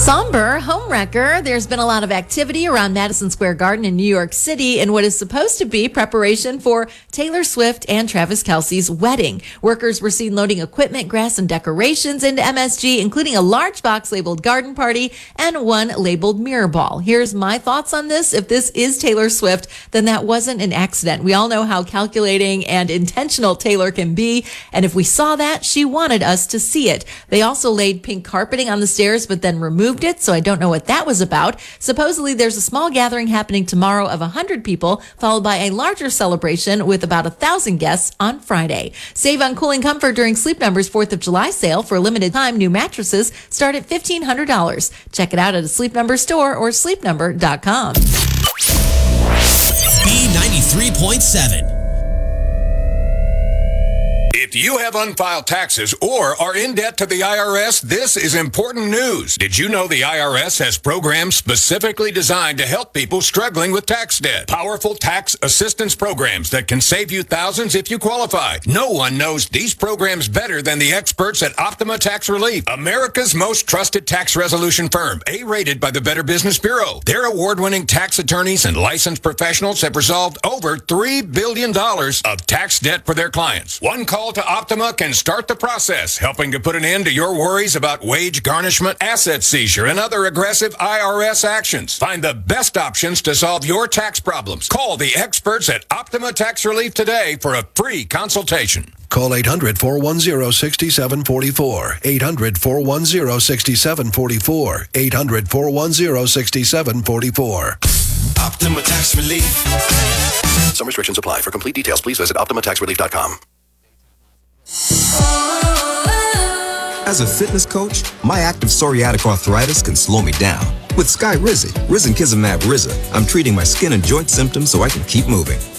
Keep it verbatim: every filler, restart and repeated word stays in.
Somber homewrecker. There's been a lot of activity around Madison Square Garden in New York City in what is supposed to be preparation for Taylor Swift and Travis Kelce's wedding. Workers were seen loading equipment, grass, and decorations into M S G, including a large box labeled garden party and one labeled mirror ball. Here's my thoughts on this. If this is Taylor Swift, then that wasn't an accident. We all know how calculating and intentional Taylor can be. And if we saw that, she wanted us to see it. They also laid pink carpeting on the stairs, but then removed it, so I don't know what that was about. Supposedly, there's a small gathering happening tomorrow of one hundred people, followed by a larger celebration with about one thousand guests on Friday. Save on cooling comfort during Sleep Number's fourth of July sale. For a limited time, new mattresses start at fifteen hundred dollars. Check it out at a Sleep Number store or sleep number dot com. B ninety-three point seven. If you have unfiled taxes or are in debt to the I R S, this is important news. Did you know the I R S has programs specifically designed to help people struggling with tax debt? Powerful tax assistance programs that can save you thousands if you qualify. No one knows these programs better than the experts at Optima Tax Relief, America's most trusted tax resolution firm, A-rated by the Better Business Bureau. Their award-winning tax attorneys and licensed professionals have resolved over three billion dollars of tax debt for their clients. One call to Optima can start the process, helping to put an end to your worries about wage garnishment, asset seizure, and other aggressive I R S actions. Find the best options to solve your tax problems. Call the experts at Optima Tax Relief today for a free consultation. Call eight hundred, four one zero, six seven four four. eight hundred, four one zero, six seven four four. eight hundred, four one zero, six seven four four. Optima Tax Relief. Some restrictions apply. For complete details, please visit optima tax relief dot com. As a fitness coach, my active psoriatic arthritis can slow me down. With Skyrizi, risankizumab Riza, I'm treating my skin and joint symptoms so I can keep moving.